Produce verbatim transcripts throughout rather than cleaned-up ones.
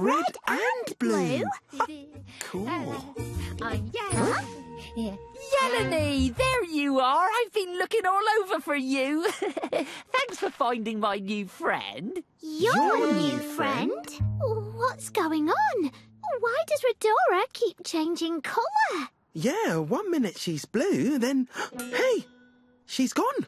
red and blue. Cool. I'm yellow. Yeleny, there you are. I've been looking all over for you. Thanks for finding my new friend. Your, Your new new friend? What's going on? Why does Redora keep changing colour? Yeah, one minute she's blue, then... Hey! She's gone!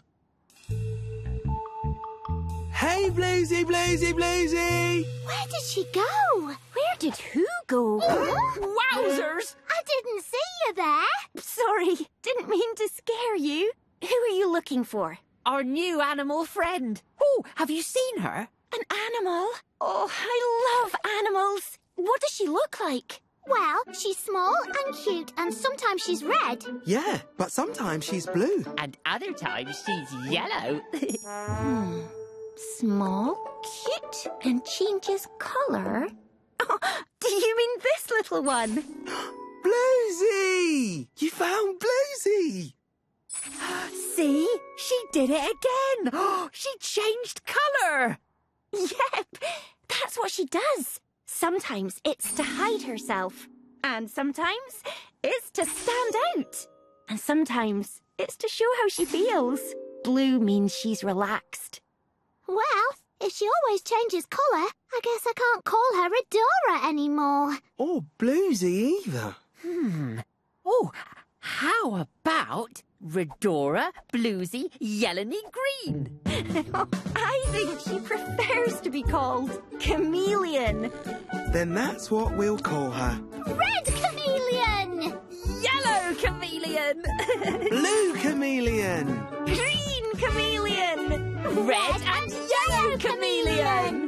Hey, Bluesy, Bluesy, Bluesy! Where did she go? Where did who go? Wowzers! I didn't see you there. Sorry, didn't mean to scare you. Who are you looking for? Our new animal friend. Oh, have you seen her? An animal? Oh, I love animals. What does she look like? Well, she's small and cute, and sometimes she's red. Yeah, but sometimes she's blue. And other times she's yellow. Hmm. Small, cute, and changes colour. Oh, do you mean this little one? Bluesy! You found Bluesy! See? She did it again. She changed colour. Yep, that's what she does. Sometimes it's to hide herself. And sometimes it's to stand out. And sometimes it's to show how she feels. Blue means she's relaxed. Well, if she always changes colour, I guess I can't call her Redora anymore. Or Bluesy either. Hmm. Oh, how about Redora, Bluesy, Yeleny Green? I think she prefers to be called Chameleon. Then that's what we'll call her. Red Chameleon! Yellow Chameleon! Blue Chameleon! Green Chameleon! Red and Yellow Chameleon!